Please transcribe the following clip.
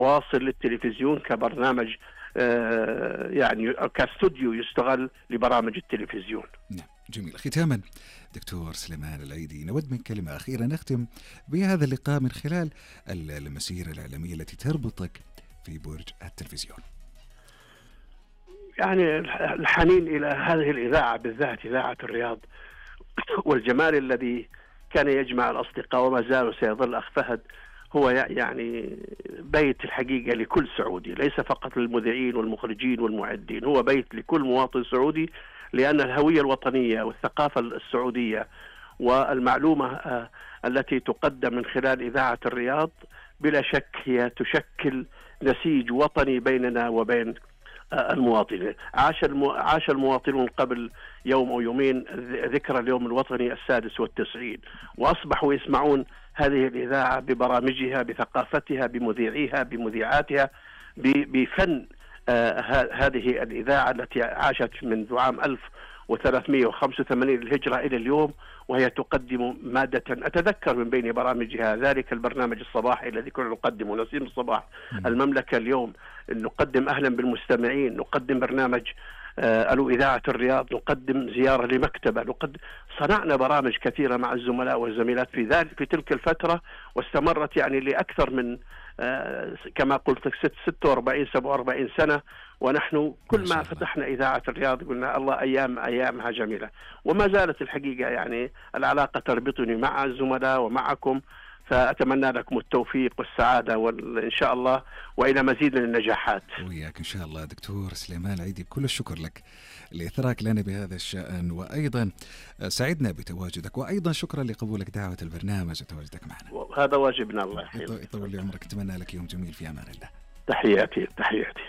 واصل للتلفزيون كبرنامج يعني كاستوديو يستغل لبرامج التلفزيون. نعم جميل. ختاما دكتور سليمان العيدي، نود من كلمة أخيرة نختم بهذا اللقاء من خلال المسيرة الإعلامية التي تربطك في برج التلفزيون. يعني الحنين إلى هذه الإذاعة بالذات، إذاعة الرياض، والجمال الذي كان يجمع الأصدقاء وما زال وسيظل. أخ فهد هو يعني بيت الحقيقة لكل سعودي، ليس فقط للمذيعين والمخرجين والمعدين، هو بيت لكل مواطن سعودي، لأن الهوية الوطنية والثقافة السعودية والمعلومة التي تقدم من خلال إذاعة الرياض بلا شك هي تشكل نسيج وطني بيننا وبين المواطنين. عاش المواطنون قبل يوم أو يومين ذكرى اليوم الوطني 96، وأصبحوا يسمعون هذه الإذاعة ببرامجها، بثقافتها، بمذيعيها، بمذيعاتها، بفن هذه الإذاعة التي عاشت منذ عام 1385 للهجرة إلى اليوم، وهي تقدم مادة أتذكر من بين برامجها ذلك البرنامج الصباحي الذي كنا نقدمه، نسيم الصباح، المملكة اليوم، نقدم أهلا بالمستمعين، نقدم برنامج ألو إذاعة الرياض، نقدم زيارة لمكتبة، صنعنا برامج كثيرة مع الزملاء والزميلات في تلك الفترة، واستمرت يعني لأكثر من كما قلت 46-47 سنة، ونحن كل ما فتحنا إذاعة الرياض قلنا الله أيامها جميلة، وما زالت الحقيقة يعني العلاقة تربطني مع الزملاء ومعكم، فأتمنى لكم التوفيق والسعادة وإن شاء الله وإلى مزيد من النجاحات. وياك إن شاء الله دكتور سليمان العيدي، كل الشكر لك لإثراك لنا بهذا الشأن، وأيضا سعدنا بتواجدك، وأيضا شكرا لقبولك دعوة البرنامج وتواجدك معنا. هذا واجبنا. الله يحفظك، يطول لي عمرك، أتمنى لك يوم جميل في أمان الله. تحياتي.